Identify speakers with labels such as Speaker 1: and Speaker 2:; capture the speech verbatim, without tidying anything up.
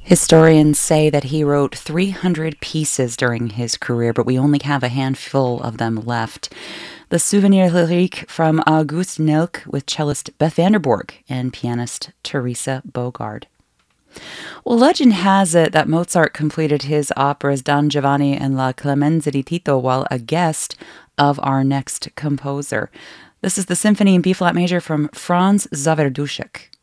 Speaker 1: Historians say that he wrote three hundred pieces during his career, but we only have a handful of them left. The Souvenir Lyrique from Auguste Nelk with cellist Beth Vanderborg and pianist Teresa Bogard. Well, legend has it that Mozart completed his operas Don Giovanni and La Clemenza di Tito while a guest of our next composer. This is the Symphony in B-flat major from Franz Zawerduszek.